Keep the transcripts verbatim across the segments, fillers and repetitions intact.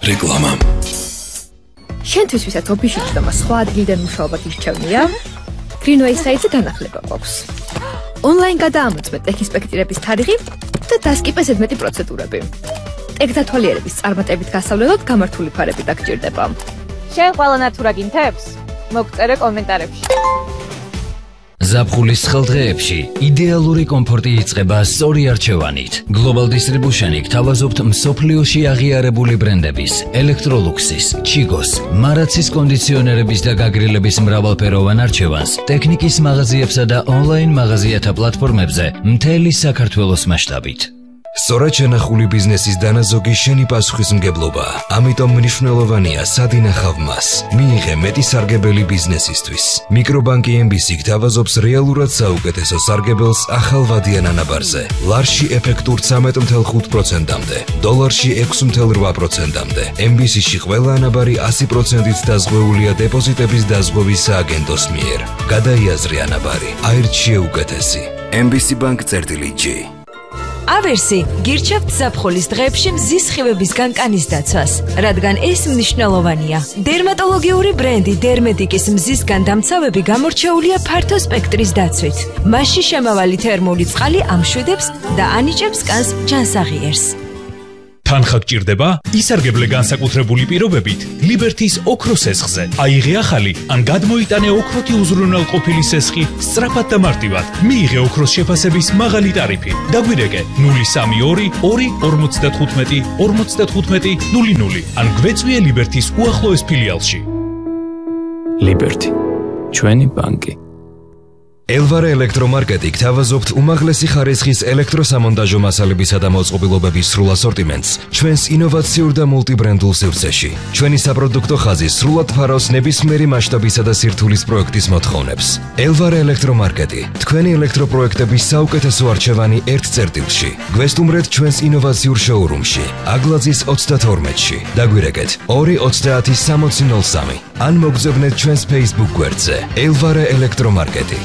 რეკლამა. შენთვის ვისაც ოფისში და სხვა ადგილიდან მუშაობა გირჩევნია, Greenway საიტზე განახლება გვაქვს. Online გადაამოწმეთ ტექის სპექტრების თარიღი და დასკიპეს ზედმეტი პროცედურები. ტექ დათვალიერების წარმატებით გასავლელად გამართული ფარები დაგჭირდება. შენ ყველა ნათურა გინთებს? მოგწერე კომენტარებში. ზაფხულის ცხელდღეებში იდეალური კომფორტი იწყება სწორი არჩევანით. Global Distribution-ი გთავაზობთ მსოფლიოში აღიარებული ბრენდების, Electroluxis, Chigos, Maratsis კონდიციონერების და გაგრილების მრავალფეროვან არჩევანს ტექნიკის მაღაზიებსა და ონლაინ მაღაზიათა პლატფორმებზე მთელი საქართველოს მასშტაბით. სწორად შენახული ბიზნესის დანაზოგი შენი პასუხისმგებლობა. ამიტომ მნიშვნელოვანია სად ინახავ მას. მიიღე მეტი სარგებელი ბიზნესისთვის. მიკრობანკი ემ ბი სი გთავაზობს რეალურად საუკეთესო სარგებელს ახალ ვადიან ანაბარზე. ლარში ეფექტურ ცამეტ ათეულ ხუთ პროცენტამდე, დოლარში ექვსი ათეულ რვა პროცენტამდე. ემ ბი სი-ში ყველა ანაბარი ასი პროცენტით დაზღვეულია დეპოზიტების დაზღვევის სააგენტოს მიერ. გადაიაზრე ანაბარი. აირჩიე უკეთესი. ემ ბი სი Bank წერტილი ჯი. ავერსი გირჩევთ ზაფხულის დღეებში მზის სხივებისგან კანის დაცვას, რადგან ეს მნიშვნელოვანია. დერმატოლოგიური ბრენდი დერმედიკის მზისგან დამცავები გამორჩეულია ფართო სპექტრის დაცვით. მასში შემავალი თერმული წყალი ამშვიდებს და ანიჭებს კანს ჯანსაღიერს. თანხა გჭირდება? ისარგებლე განსაკუთრებული პირობებით ლიბერთის ოქროს სესხზე. აიღე ახალი ან გადმოიტანე ოქროთი უზრუნველყოფილი სესხი სწრაფად და მარტივად. მიიღე ოქროს შეფასების მაღალი ტარიფი. დაგვირეკე ნული სამი ორი ორი ორმოცდათხუთმეტი ორმოცდათხუთმეტი ნული ნული ან გვეწვიე ლიბერთის უახლოეს ფილიალში. ლიბერთი, ჩვენი ბანკი. Elvara ელექტრომარკეტი გთავაზობთ უმაღლესი ხარისხის ელექტროსამონტაჟო მასალებისა და მოწყობილობების სრულ ასორტიმენტს ჩვენს ინოვაციურ და მულტიბრენდულ სივრცეში. ჩვენი საპროდუქტო ხაზი სრულად ფარავს ნებისმიერი მასშტაბისა და სირთულის პროექტის მოთხოვნებს. Elvara ელექტრომარკეტი, თქვენი ელექტროპროექტების საუკეთესო არჩევანი ერთ წერტილში. გვესტუმრეთ ჩვენს ინოვაციურ შოურუმში, აგლაძის ოცდათორმეტში. დაგვირეკეთ ორი ოცდაათი სამოცი ნული სამი ან მოგზავნეთ ჩვენს Facebook გვერდზე. Elvara ელექტრომარკეტი.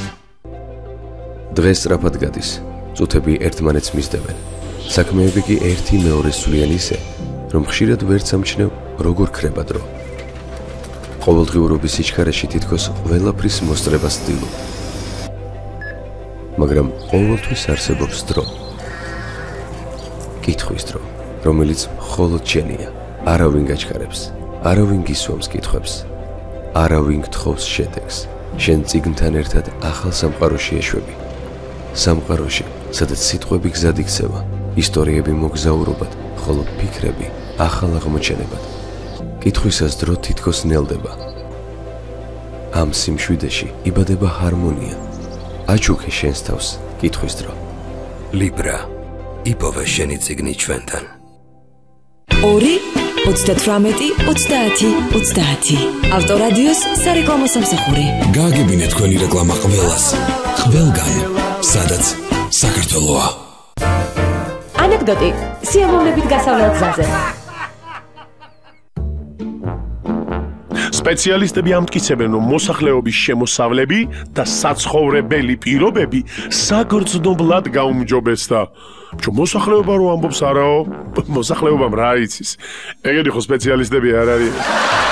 დღეს სწრაფად გადის, წუთები ერთმანეთს მისდევენ. საქმეები კი ერთი მეორეს სვლიან ისე, რომ ხშირად ვერ სამჩნევ, როგორ ქრება დრო. ყოველდღიურობის სიჩქარეში თითქოს ყველაფრის მოსწრებას ვცდილობ. მაგრამ ყოველთვის არსებობს დრო. კითხვის დრო, რომელიც მხოლოდ შენია. არავინ გაჩქარებს, არავინ გისვამს კითხვებს, არავინ გთხოვს შედეგს. შენ წიგნთან ერთად ახალ სამყაროში ეშვები. სამყაროში, სადაც სიტყვები გზად იქცევა, ისტორიები მოგზაურობად, ხოლო ფიქრები ახალ აღმოჩენებად. კითხვისას დრო თითქოს ნელდება. ამ სიმშვიდეში იბადება ჰარმონია. აჩუქე შენს თავს კითხვის დრო. Libra, იპოვე შენი წიგნი ჩვენთან. ორი ოცდათვრამეტი ოცდაათი ოცდაათი ავტორადიოს სარეკლამო სამსახური. გააგებინეთ თქვენი რეკლამა ყველას, ყველგან, სადაც საქართველოა. ანეკდოტი სიამოვნებით გასავლელ გზაზე. სპეციალისტები ამტკიცებენ, რომ მოსახლეობის შემოსავლები და საცხოვრებელი პირობები საგრძნობლად გაუმჯობესდა. Čo მოსახლეობა რო ამბობს არაო, მოსახლეობამ რა იცის. ეგეთი ხო სპეციალისტები არ არის.